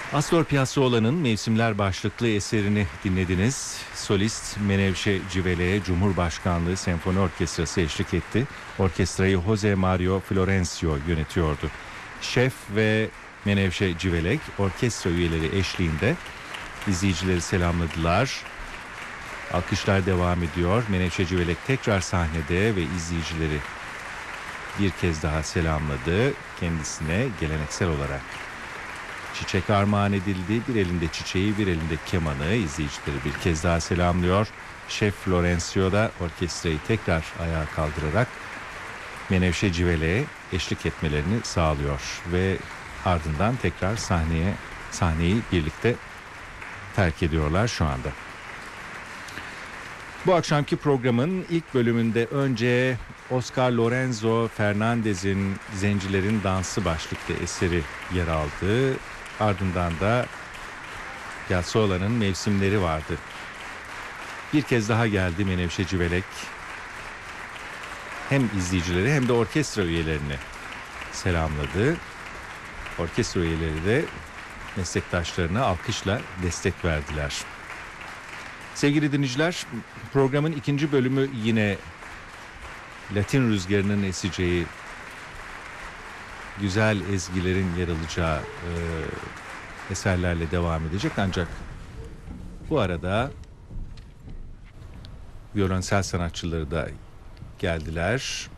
Astor Piazzolla'nın Mevsimler başlıklı eserini dinlediniz. Solist Menevşe Civelek'e Cumhurbaşkanlığı Senfoni Orkestrası eşlik etti. Orkestrayı Jose Mario Florencio yönetiyordu. Şef ve Menevşe Civelek orkestra üyeleri eşliğinde izleyicileri selamladılar. Alkışlar devam ediyor. Menevşe Civelek tekrar sahnede ve izleyicileri bir kez daha selamladı. Kendisine geleneksel olarak çiçek armağan edildi. Bir elinde çiçeği, bir elinde kemanı, izleyicileri bir kez daha selamlıyor. Şef Florencio da orkestrayı tekrar ayağa kaldırarak Menevşe Civelek'e eşlik etmelerini sağlıyor ve ardından tekrar sahneyi birlikte terk ediyorlar şu anda. Bu akşamki programın ilk bölümünde önce Oscar Lorenzo Fernandez'in Zencilerin Dansı başlıklı eseri yer aldı. Ardından da Piazzolla'nın Mevsimleri vardı. Bir kez daha geldi Menevşe Civelek. Hem izleyicileri hem de orkestra üyelerini selamladı. Orkestra üyeleri de meslektaşlarına alkışla destek verdiler. Sevgili dinleyiciler, programın ikinci bölümü yine Latin rüzgarının eseceği, güzel ezgilerin yer alacağı eserlerle devam edecek. Ancak bu arada violonsel sanatçıları da geldiler.